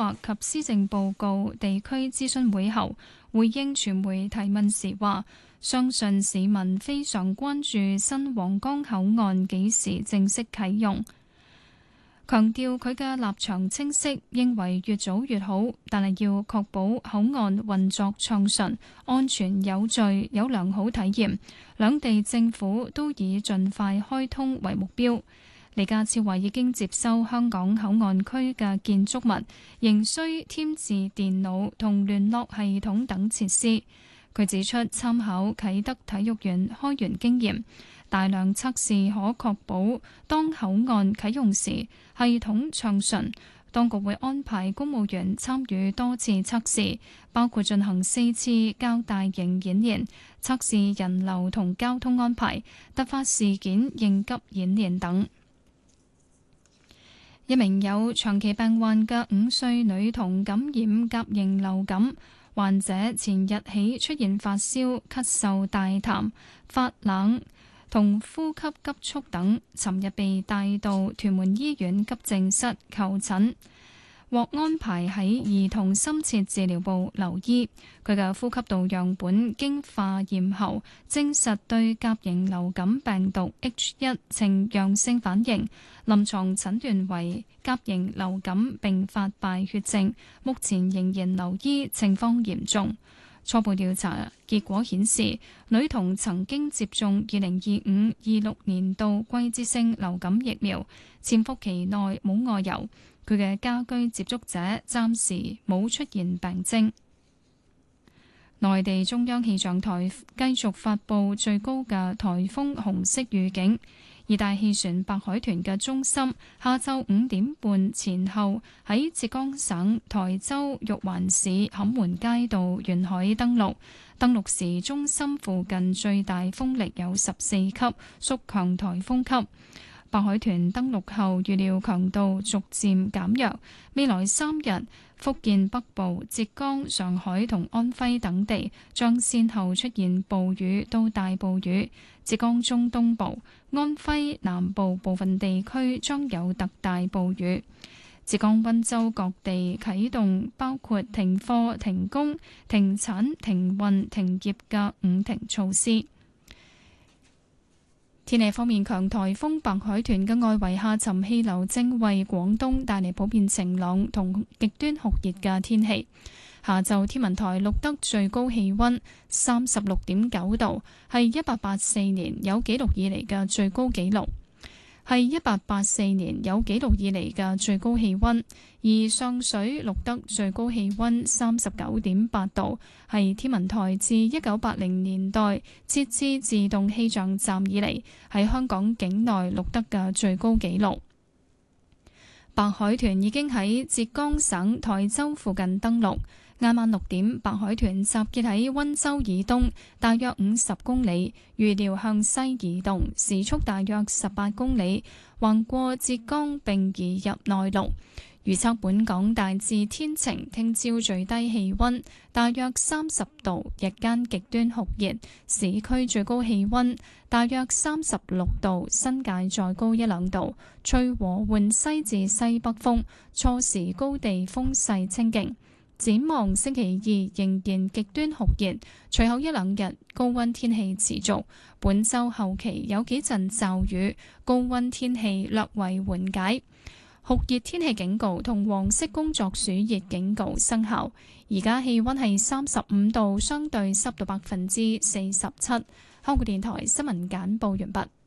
劃及施政報告地區諮詢會後，回應傳媒提問時話，相信市民非常關注新皇崗口岸幾時正式啟用，強調佢嘅立場清晰，認為越早越好，但係要確保口岸運作暢順、安全有序、有良好體驗。兩地政府都以盡快開通為目標。李家超話已經接收香港口岸區嘅建築物，仍需添置電腦同聯絡系統等設施。佢指出，參考啟德體育園開園經驗，大量測試可確保當口岸啟用時系統暢順。當局會安排公務員參與多次測試，包括進行4次較大型演練，測試人流同交通安排、突發事件應急演練等。一名有長期病患嘅5歲女童感染甲型流感，患者前日起出現發燒、咳嗽、大痰、發冷同呼吸急促等，尋日被帶到屯門醫院急症室求診，獲安排喺兒童深切治療部留醫。佢嘅呼吸道樣本經化驗後，證實對甲型流感病毒 H1 呈陽性反應，臨床診斷為甲型流感並發敗血症，目前仍然留醫，情況嚴重。初步調查結果顯示，女童曾經接種2025-26年度季節性流感疫苗，潛伏期內冇外遊。佢嘅家居接觸者暫時冇出現病徵。內地中央氣象台繼續發布最高嘅颱風紅色預警。熱帶氣旋白海豚嘅中心下晝5點半前後喺浙江省台州玉環市坎門街道沿海登陸。登陸時中心附近最大風力有14級，屬強颱風級。白海豚登陸後預料強度逐漸減弱，未來3日福建北部、浙江、上海同安徽等地將先後出現暴雨到大暴雨，浙江中東部、安徽南部部分地區將有特大暴雨。浙江溫州各地啟動包括停課、停工、停產、停運、停業嘅5停措施。天氣方面，強颱風白海豚嘅外圍下沉氣流正為廣東帶嚟普遍晴朗同極端酷熱嘅天氣。下晝天文台錄得最高氣溫36.9度，係1884年有紀錄以嚟嘅最高紀錄。係1884年有紀錄以嚟嘅最高氣溫，而上水錄得最高氣溫39.8度，係天文台自1980年代設置自動氣象站以嚟喺香港境內錄得嘅最高紀錄。白海豚已經喺浙江省台州附近登陸。挨晚6點，白海豚集結喺溫州以東大約50公里，預料向西移動，時速大約18公里，橫過浙江並移入內陸。預測本港大致天晴，聽朝最低氣溫大約30度，日間極端酷熱，市區最高氣溫大約36度，新界再高1-2度，吹和緩西至西北風，初時高地風勢清勁。展望星期2仍然極端酷熱，隨後1-2日高溫天氣持續。本週後期有幾陣驟雨，高溫天氣略為緩解。酷熱天氣警告同黃色工作暑熱警告生效。而家氣溫係35度，相對濕度47%。香港電台新聞簡報完畢。